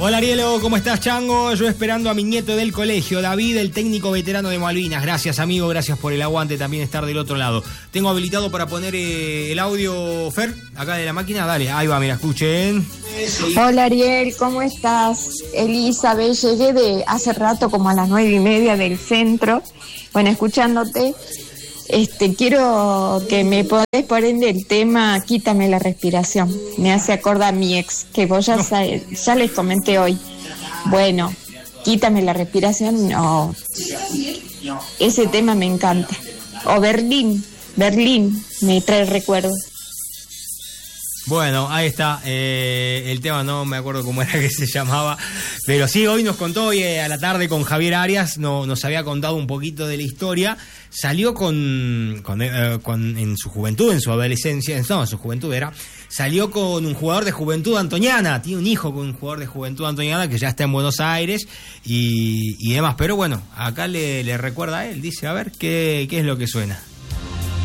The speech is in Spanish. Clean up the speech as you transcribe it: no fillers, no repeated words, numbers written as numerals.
Hola Arielo, ¿cómo estás, Chango? Yo esperando a mi nieto del colegio, David, el técnico veterano de Malvinas. Gracias, amigo, gracias por el aguante, también estar del otro lado. Tengo habilitado para poner el audio, Fer, acá de la máquina. Dale, ahí va, mira, escuchen. Hola Ariel, ¿cómo estás? Elizabeth, llegué de hace rato como a las 9:30 del centro. Bueno, escuchándote, quiero que me podés poner el tema Quítame la respiración. Me hace acordar a mi ex, que vos ya les comenté hoy. Bueno, Quítame la respiración, no. Ese tema me encanta. O Berlín, me trae recuerdos. Bueno, ahí está, el tema no me acuerdo cómo era que se llamaba, pero sí, hoy nos contó, hoy a la tarde con Javier Arias, nos había contado un poquito de la historia. Salió en su juventud, en su adolescencia, no, en su juventud salió con un jugador de Juventud Antoniana, tiene un hijo con un jugador de Juventud Antoniana que ya está en Buenos Aires y demás, pero bueno, acá le recuerda a él, dice, a ver, ¿qué es lo que suena?